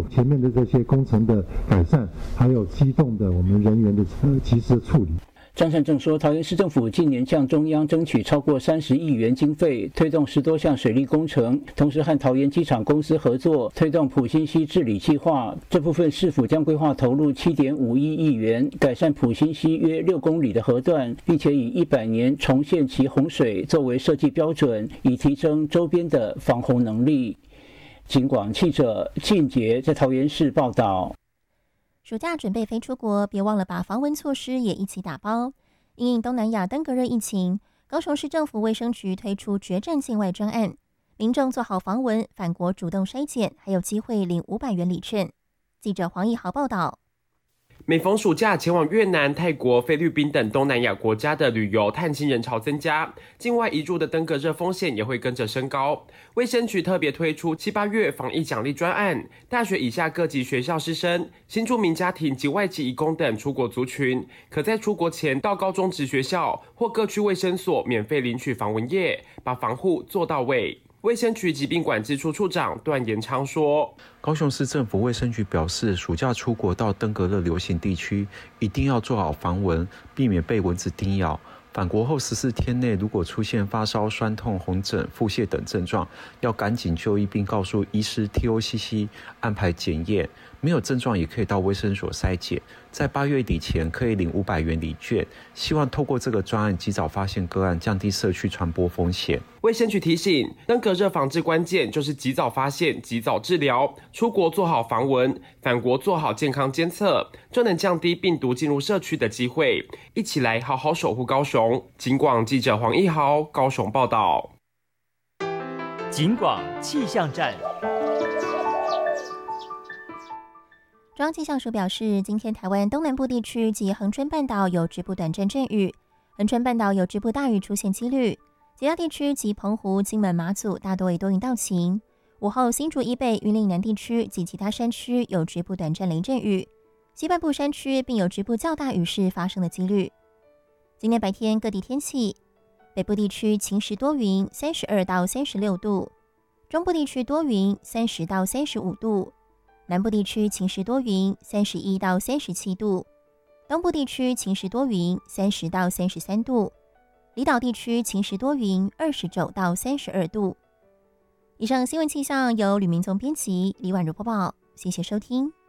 有前面的这些工程的改善，还有机动的我们人员的及时的处理。 张善政说，桃园市政府近年向中央争取超过30亿元经费，推动10多项水利工程，同时和桃园机场公司合作推动埔心溪治理计划。这部分市府将规划投入7.51亿元，改善埔心溪约6公里的河段，并且以100年重现其洪水作为设计标准，以提升周边的防洪能力。警广记者靳杰在桃园市报道。 暑假准备飞出国，别忘了把防蚊措施也一起打包。因应东南亚登革热疫情，高雄市政府卫生局推出决战境外专案，民众做好防蚊，返国主动筛检，还有机会领500元礼券。记者黄义豪报道。 每逢暑假，前往越南、泰国、菲律宾等东南亚国家的旅游探亲人潮增加，境外移入的登革热风险也会跟着升高。卫生局特别推出7、8月防疫奖励专案，大学以下各级学校师生、新住民家庭及外籍移工等出国族群，可在出国前到高中职学校或各区卫生所免费领取防蚊液，把防护做到位。卫生局疾病管制处处长段延昌说， 高雄市政府卫生局表示，暑假出国到登革热流行地区，一定要做好防蚊，避免被蚊子叮咬。返国后14天内，如果出现发烧、酸痛、红疹、腹泻等症状，要赶紧就医，并告诉医师 TOCC 安排检验。没有症状也可以到卫生所筛检，在8月底前可以领500元礼券。希望透过这个专案及早发现个案，降低社区传播风险。 卫生局提醒，登革热防治关键就是及早发现、及早治疗。出国做好防蚊，返国做好健康监测，就能降低病毒进入社区的机会。一起来好好守护高雄。警广记者黄义豪高雄报道。 警广气象站。 中央气象署表示，今天台湾东南部地区及恒春半岛有局部短暂阵雨，恒春半岛有局部大雨出现几率，其他地区及澎湖、金门、马祖大多为多云到晴。午后新竹以北、云林南地区及其他山区有局部短暂雷阵雨，西半部山区并有局部较大雨势发生的几率。今天白天各地天气，北部地区晴时多云，32到36度；中部地区多云，30到35度；南部地区晴时多云，31到37度；东部地区晴时多云，30到33度；离岛地区晴时多云，29到32度。以上新闻气象由吕明宗编辑，李婉如播报，谢谢收听。